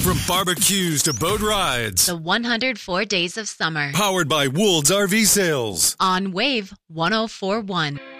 From barbecues to boat rides. The 104 Days of Summer. Powered by Woold's RV Sales. On Wave 104.1.